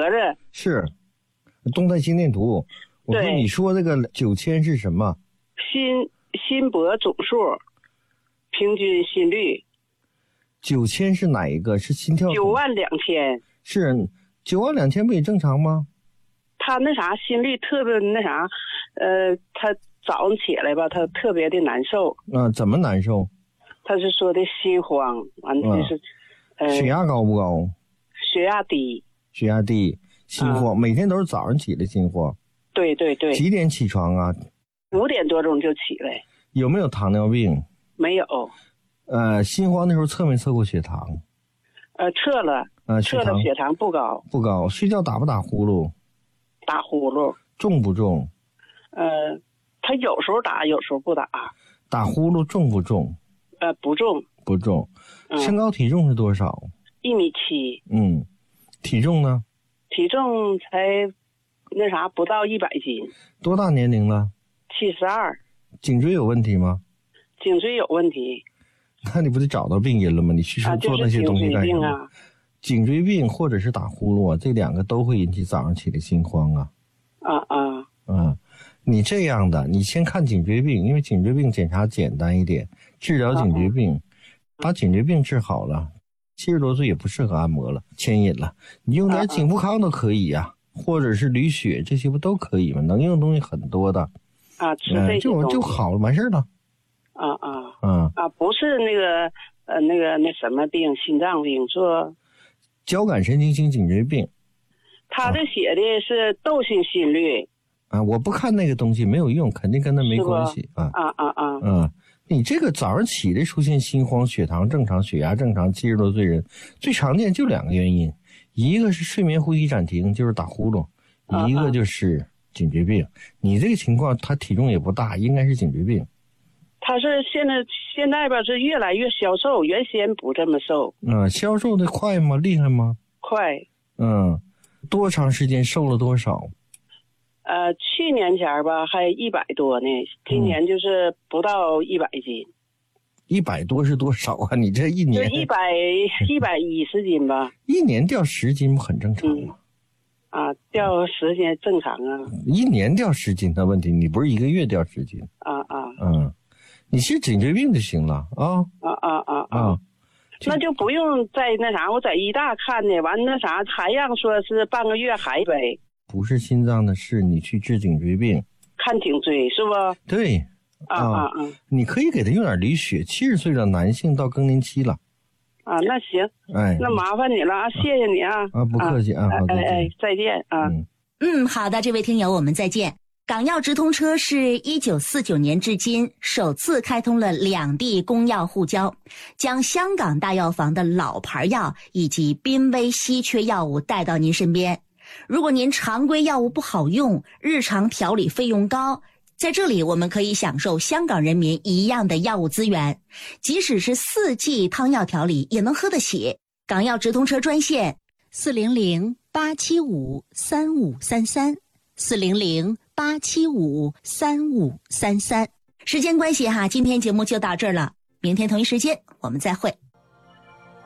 子。 是动态心电图。我说你说这个9000是什么？ 心搏总数，平均心率。 9000是哪一个？是心跳 ？92000。 是92000不也正常吗？ 他那啥心率特别那啥，他早上起来吧，他特别的难受。 怎么难受？ 他是说的心慌，完了就是， 血压高不高？ 血压低。 血压低，心慌，每天都是早上起来心慌。 对对对。 几点起床啊 ？5点多钟就起来。 有没有糖尿病？ 没有。 心慌的时候测没测过血糖？ 测了。测了血糖不高。 不高。睡觉打不打呼噜？ 打呼噜。 重不重？ 他有时候打，有时候不打。 打呼噜重不重？ 不重。 不重。身高体重是多少 ？1.7米。 体重呢？ 体重才那啥不到100斤。 多大年龄了 ？72。 颈椎有问题吗？ 颈椎有问题。 那你不得找到病因了吗？你去做那些东西干什么？颈椎病或者是打呼噜这两个都会引起早上起来心慌啊。你这样的，你先看颈椎病，因为颈椎病检查简单一点，治疗颈椎病，把颈椎病治好了，70多岁也不适合按摩了，牵引了，你用点颈富康都可以呀，或者是驴血，这些不都可以吗？能用的东西很多的。 吃这些东西就好了，完事了。 不是那什么病，心脏病，说交感神经性颈椎病。 他这写的是窦性心律。 我不看那个东西没有用，肯定跟他没关系。你这个早上起来出现心慌，血糖正常，血压正常，70多岁人最常见就2个原因，一个是睡眠呼吸暂停，就是打呼噜，一个就是颈椎病。你这个情况他体重也不大，应该是颈椎病。 他是现在吧是越来越消瘦，原先不这么瘦。 消瘦的快吗？厉害吗？ 快。 多长时间瘦了多少？ 去年前吧还100多呢，今年就是不到100斤。 100多是多少啊？你这一年就110斤吧。 一年掉10斤不很正常吗？ 掉10斤正常啊。 一年掉10斤的问题，你不是1个月掉10斤。你是颈椎病就行了啊。那就不用再那啥，我在医大看的，完那啥还让说是半个月还呗。 不是心脏的事，你去治颈椎病， 看颈椎是不？ 对。你可以给他用点驴血，70岁的男性到更年期了。 那行，那麻烦你了啊，谢谢你啊。 不客气啊，好， 再见啊。 好的，这位听友，我们再见。港药直通车是1949年至今首次开通了两地公药互交，将香港大药房的老牌药以及濒危稀缺药物带到您身边。如果您常规药物不好用，日常调理费用高，在这里我们可以享受香港人民一样的药物资源，即使是4季汤药调理也能喝得起。港药直通车专线400-875-3533，400-875-3533。时间关系今天节目就到这儿了，明天同一时间我们再会。